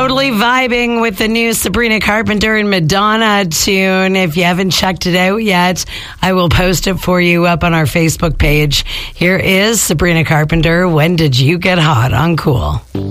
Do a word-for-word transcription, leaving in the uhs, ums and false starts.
Totally vibing with the new Sabrina Carpenter and Madonna tune. If you haven't checked it out yet, I will post it for you up on our Facebook page. Here is Sabrina Carpenter, When Did You Get Hot on Cool?